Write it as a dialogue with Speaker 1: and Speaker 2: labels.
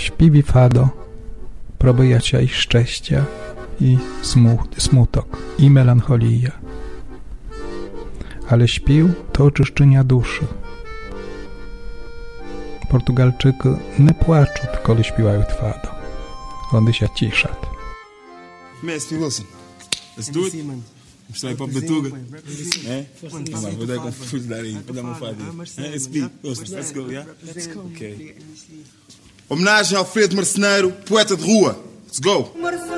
Speaker 1: śpiwi fado, probyjacia i szczęścia, i smutok, i melancholia. Ale śpił to oczyszczenia duszy. Portugalczycy nie płaczą, kiedy śpiewają fado. Oni się ciszą.
Speaker 2: Mestre Wilson, let's do it. Sai pra Betuga, né? Vou dar confuso daí, vou dar uma fadinha. SP, let's go, yeah?
Speaker 3: Let's go.
Speaker 2: Okay. Homenagem ao Alfredo Marceneiro, poeta de rua. Let's go.